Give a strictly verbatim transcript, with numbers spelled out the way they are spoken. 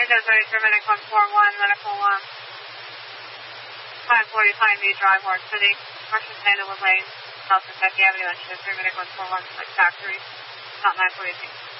Windows ready, Germanic one four one, medical one. five forty Pine View Drive, Orange City, Russian Sandalwood Lane, South Kentucky Avenue, and Germanic one four one, like factory, not nine forty-six.